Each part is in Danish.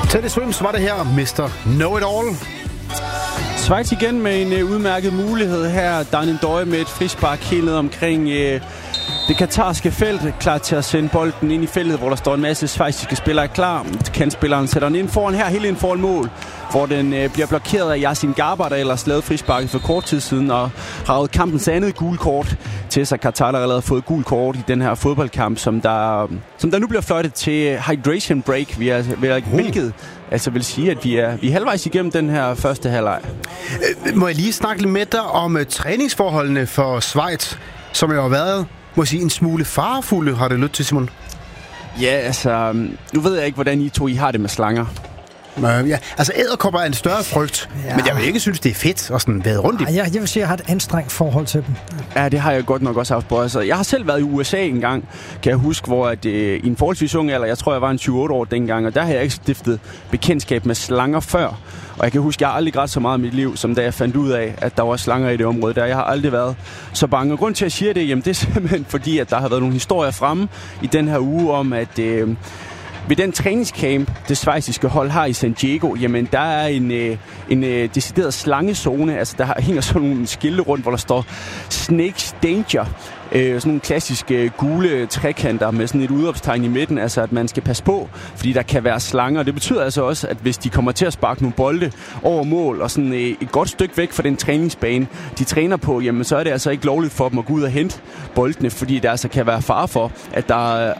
Teddy Swims var det her, Mr. Know-It-All. Schweiz igen med en udmærket mulighed her. Daniel Døje med et frispark helt ned omkring det katarske felt, klar til at sende bolden ind i feltet, hvor der står en masse schweiziske spillere klar. Kantspilleren sætter den ind foran her, helt ind foran mål, hvor den bliver blokeret af Yasin Garbar, der ellers lavede frisparket for kort tid siden, og har ravet kampens andet gule kort til sig. Katar har allerede fået gul kort i den her fodboldkamp, som der nu bliver fløjtet til hydration break, hvilket altså vil sige, at vi er halvvejs igennem den her første halvleg. Må jeg lige snakke lidt med dig om træningsforholdene for Schweiz, som jo har været, må jeg sige, en smule farefulde, har det lyttet til, Simon? Ja, altså, nu ved jeg ikke, hvordan I har det med slanger. Ja, altså edderkopper er en større frygt, ja. Men jeg vil ikke synes, det er fedt at sådan være rundt i. Jeg vil sige, at jeg har et anstrengt forhold til dem. Ja, det har jeg godt nok også haft på. Altså, jeg har selv været i USA en gang, kan jeg huske, hvor at, i en forholdsvis ung alder, jeg tror, jeg var en 20-8 år dengang, og der har jeg ikke stiftet bekendtskab med slanger før. Og jeg kan huske, jeg har aldrig grædt så meget i mit liv, som da jeg fandt ud af, at der var slanger i det område der. Jeg har aldrig været så bange. Og grund til, at jeg siger det, jamen, det er simpelthen fordi, at der har været nogle historier fremme i den her uge om, at ved den træningscamp, det schweiziske hold har i San Diego, jamen der er en decideret slangezone. Altså der hænger sådan nogle skilte rundt, hvor der står Snakes Danger. Sådan nogle klassiske gule trekanter med sådan et udopstegn i midten, altså at man skal passe på, fordi der kan være slanger. Det betyder altså også, at hvis de kommer til at sparke nogle bolde over mål og sådan et godt stykke væk fra den træningsbane, de træner på, jamen så er det altså ikke lovligt for dem at gå ud og hente boldene, fordi der altså kan være fare for, at der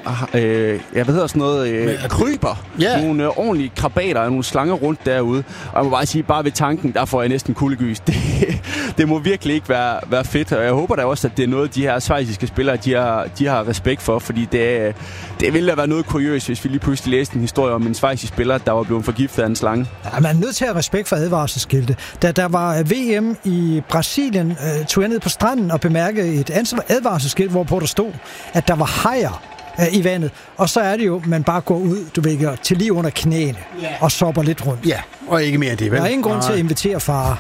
kryber nogle ordentlige krabater og nogle slanger rundt derude. Og jeg må bare sige, bare ved tanken, der får jeg næsten kuldegys. Det må virkelig ikke være fedt, og jeg håber da også, at det er noget, de her schweiziske spillere, de har respekt for, fordi det ville da være noget kuriøst, hvis vi lige pludselig læste en historie om en schweizisk spiller, der var blevet forgiftet af en slange. Ja, man er nødt til at have respekt for advarselsskilte. Da der var VM i Brasilien, tog jeg ned på stranden og bemærkede et advarselsskilt, hvorpå der stod, at der var hajer i vandet. Og så er det jo, man bare går ud, du ved, til lige under knæene og sopper lidt rundt. Ja, og ikke mere end det, vel? Der er ingen grund til at invitere far.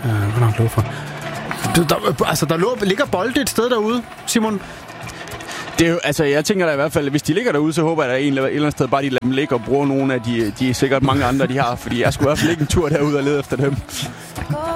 Der ligger bolde et sted derude, Simon. Det er jo, altså, jeg tænker da i hvert fald, at hvis de ligger derude, så håber jeg, at et eller andet sted bare de lader dem ligge og bruger nogle af de sikkert mange andre, de har. Fordi jeg skulle i hvert fald ikke en tur derude og lede efter dem.